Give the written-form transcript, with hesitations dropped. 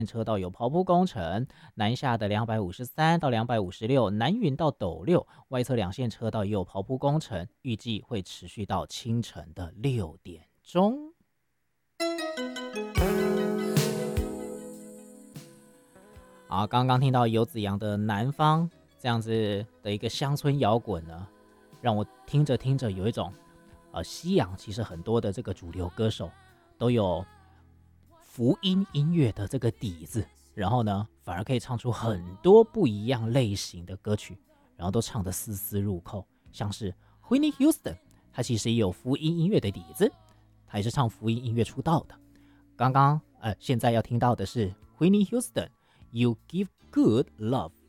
车道有跑铺工程，南下的253到256，南云到斗六，外侧两线车道也有跑铺工程，预计会持续到清晨的6点钟。好，刚刚听到游子阳的《南方》这样子的一个乡村摇滚呢，让我听着听着有一种，西洋其实很多的这个主流歌手都有福音音乐的这个底子，然后呢，反而可以唱出很多不一样类型的歌曲，然后都唱得丝丝入扣。像是 Whitney Houston， 他其实也有福音音乐的底子，他也是唱福音音乐出道的。现在要听到的是 Whitney Houston，You Give Good Love。